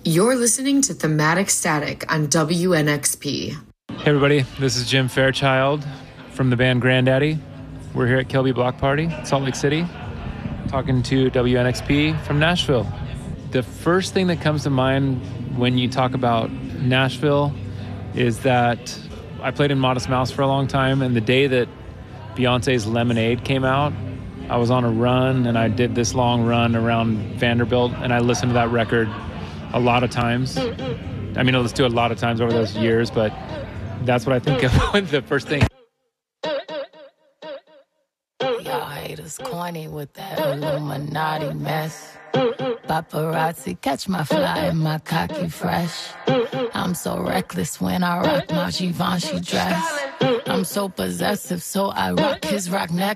You're listening to Thematic Static on WNXP. Hey everybody, this is Jim Fairchild from the band Grandaddy. We're here at Kilby Block Party, Salt Lake City, talking to WNXP from Nashville. The first thing that comes to mind when you talk about Nashville is that I played in Modest Mouse for a long time, and the day that Beyonce's Lemonade came out, I was on a run, and I did this long run around Vanderbilt, and I listened to that record a lot of times. I mean, I listened to it a lot of times over those years, but that's what I think of when the first thing. Y'all haters corny with that Illuminati mess. Paparazzi catch my fly and my cocky fresh. I'm so reckless when I rock my Givenchy dress. I'm so possessive, so I rock his rock neck.